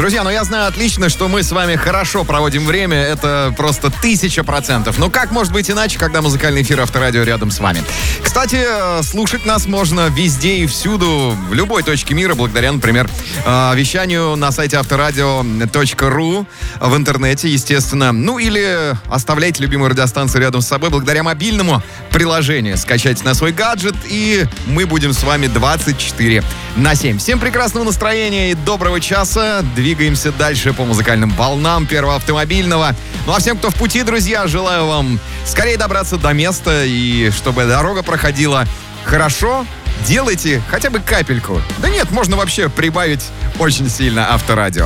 Друзья, я знаю отлично, что мы с вами хорошо проводим время. Это просто 1000%. Но как может быть иначе, когда музыкальный эфир Авторадио рядом с вами? Кстати, слушать нас можно везде и всюду, в любой точке мира, благодаря, например, вещанию на сайте авторадио.ру в интернете, естественно. Или оставляйте любимую радиостанцию рядом с собой благодаря мобильному приложению. Скачайте на свой гаджет, и мы будем с вами 24/7. Всем прекрасного настроения и доброго часа. Двигаемся дальше по музыкальным волнам Первого автомобильного. А всем, кто в пути, друзья, желаю вам скорее добраться до места, и чтобы дорога проходила хорошо. Делайте хотя бы капельку. Да нет, можно вообще прибавить очень сильно Авторадио.